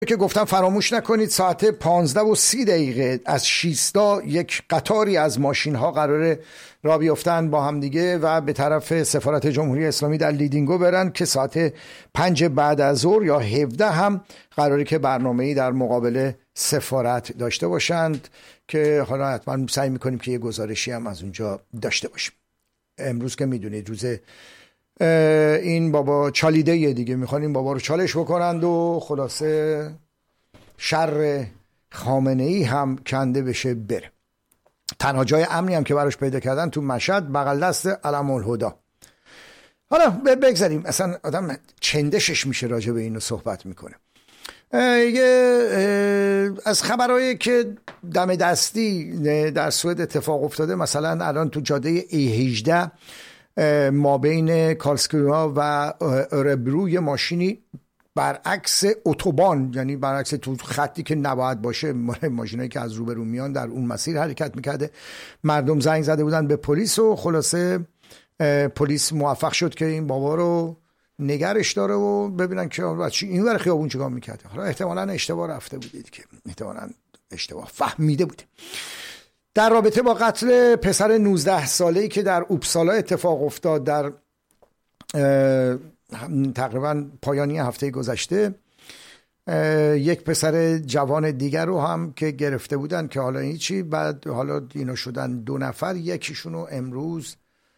که گفتم فراموش نکنید ساعت 15:30 از شیستا یک قطاری از ماشین ها قراره را بیفتن با هم دیگه و به طرف سفارت جمهوری اسلامی در لیدینگو برن که ساعت 5 بعد از ظهر یا 17 هم قراره که برنامه‌ای در مقابل سفارت داشته باشند که حالا حتما سعی میکنیم که یه گزارشی هم از اونجا داشته باشیم. امروز که میدونید روز این بابا چالیده یه دیگه، میخوان این بابا رو چالش بکنند و خلاصه شر خامنه‌ای هم کنده بشه بره. تنها جای امنی هم که براش پیدا کردن تو مشهد بغل دست علم الهدی. حالا بگذاریم، اصلا آدم چندشش میشه راجع به اینو صحبت میکنه. از خبرهایی که دم دستی در سوئد اتفاق افتاده، مثلا الان تو جاده A18 ما بین کارلسکرونا و اوربرو ماشینی برعکس اتوبان، یعنی برعکس تو خطی که نباید باشه، ماشینایی که از روبرو میان در اون مسیر حرکت میکرده. مردم زنگ زده بودن به پلیس و خلاصه پلیس موفق شد که این بابا رو نگرش داره و ببینن که این ور خیابون چیکار میکرده. حالا احتمالاً اشتباه رفته بودید، که احتمالاً اشتباه فهمیده بودید. در رابطه با قتل پسر 19 ساله‌ای که در اوپسالا اتفاق افتاد در تقریبا پایانی هفته گذشته، یک پسر جوان دیگر رو هم که گرفته بودن که حالا هیچی، بعد حالا اینا شدن 2 نفر. یکیشون رو امروز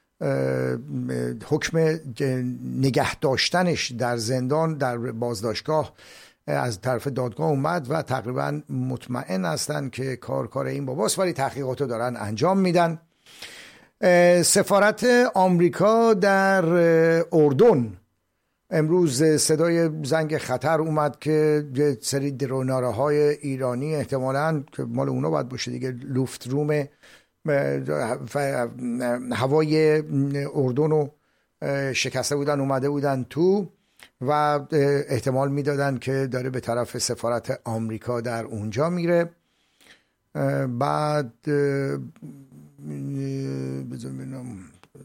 حکم نگه داشتنش در زندان در بازداشتگاه از طرف دادگاه اومد و تقریبا مطمئن هستن که کار این باباست، ولی تحقیقاتو دارن انجام میدن. سفارت آمریکا در اردن امروز صدای زنگ خطر اومد که یه سری دروناره های ایرانی احتمالاً که مال اونا باید باشه دیگه، لوفت روم هوای اردن رو شکسته بودن، اومده بودن تو و احتمال میدادن که داره به طرف سفارت آمریکا در اونجا میره. بعد بذارم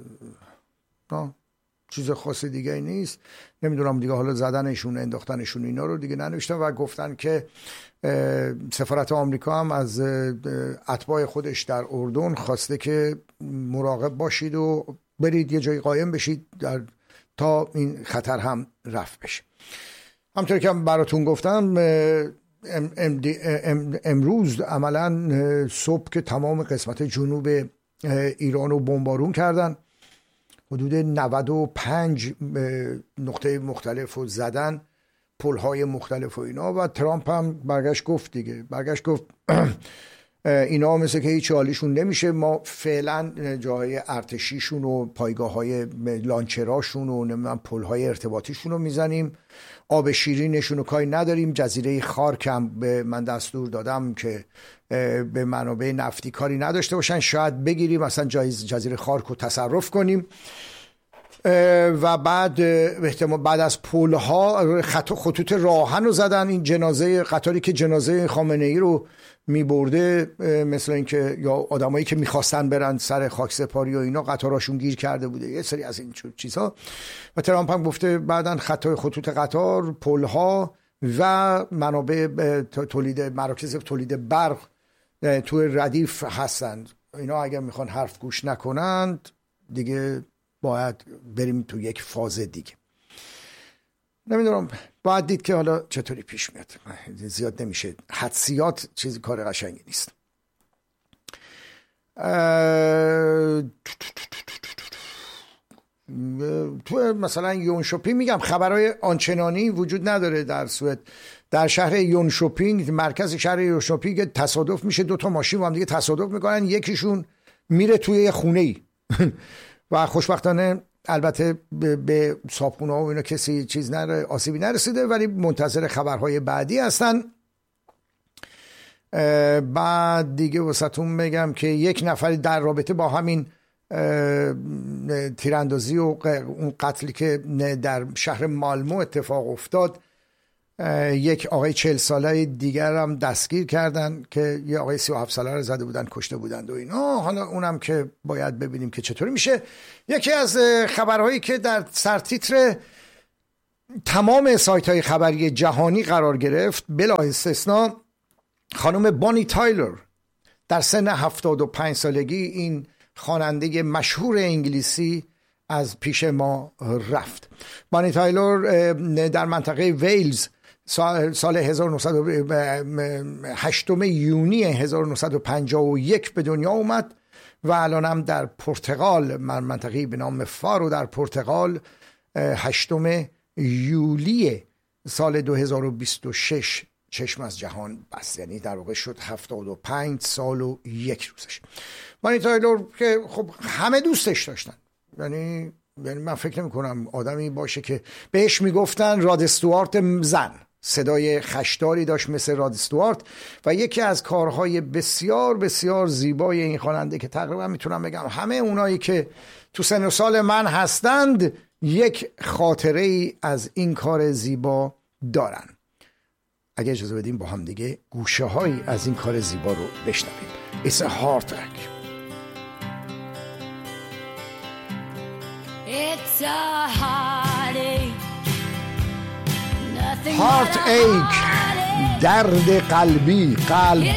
چیز خاص دیگه ای نیست، نمیدونم دیگه، حالا زدنشون انداختنشون اینا رو دیگه ننوشتن و گفتن که سفارت آمریکا هم از اتباع خودش در اردن خواسته که مراقب باشید و برید یه جایی قایم بشید تا این خطر هم رفع بشه. همطور که براتون گفتم امروز عملا صبح که تمام قسمت جنوب ایران رو بمبارون کردن، حدود 95 نقطه مختلف رو زدن، پل‌های مختلف و اینا، و ترامپ هم برگشت گفت اینا مثل که هیچ حالیشون نمیشه، ما فعلا جاهای ارتشیشون و پایگاه‌های لانچراشون و نمیدونم پل‌های ارتباطیشون رو میزنیم، آب شیرینشون رو کاری نداریم، جزیره خارک هم به من دستور دادم که به منابع نفتی کاری نداشته باشن، شاید بگیریم مثلا جزیره خارک رو تصرف کنیم و بعد از پل‌ها خطوط راهن رو زدن. این جنازه قطاری که جنازه خامنه‌ای رو میبرده، مثل اینکه یا آدمایی که میخواستن برن سر خاکسپاری و اینا قطاراشون گیر کرده بوده، یه سری از این چیزها. و ترامپ هم گفته بعدن خطوط قطار، پل‌ها و منابع مراکز تولید برق تو ردیف هستند. اینا اگر میخوان حرف گوش نکنند دیگه باید بریم تو یک فاز دیگه. نمیدونم، باید دید که حالا چطوری پیش میاد. زیاد نمیشه حدسیات، چیزی کار قشنگی نیست. تو مثلا یونشوپینگ میگم خبرهای آنچنانی وجود نداره در سوئد. در شهر یونشوپینگ، مرکز شهر یونشوپینگ، تصادف میشه، 2 ماشین با هم دیگه تصادف میکنن، یکیشون میره توی یه خونه‌ای و خوشبختانه البته به صابخونه ها و اینا کسی آسیبی نرسیده، ولی منتظر خبرهای بعدی هستن. بعد دیگه واسهتون بگم که یک نفر در رابطه با همین تیراندازی و اون قتلی که در شهر مالمو اتفاق افتاد، یک آقای 40 ساله دیگر هم دستگیر کردن که یه آقای 37 ساله رو زده بودن، کشته بودند و اینا. حالا اونم که باید ببینیم که چطوری میشه. یکی از خبرهایی که در سرتیتر تمام سایت های خبری جهانی قرار گرفت بلا استثنا. خانم بانی تایلر در سن 75 سالگی، این خواننده مشهور انگلیسی، از پیش ما رفت. بانی تایلر در منطقه ویلز سال 8 یونی 1951 به دنیا اومد و الان هم در پرتغال، منطقه‌ای به نام فارو در پرتغال، 8 یولی سال 2026 چشم از جهان بست. یعنی در واقع شد 75 سال و 1 روزش. بانی تایلر که خب همه دوستش داشتن، یعنی من فکر نمی کنم آدمی باشه که بهش میگفتن راد استوارت زن. صدای خشداری داشت مثل راد استوارت و یکی از کارهای بسیار بسیار زیبای این خواننده که تقریبا میتونم بگم همه اونایی که تو سن و سال من هستند یک خاطره ای از این کار زیبا دارن. اگه اجازه بدیم با هم دیگه گوشه هایی از این کار زیبا رو بشنویم. It's a heartache. It's a heartache. heartache، درد قلبی، قلب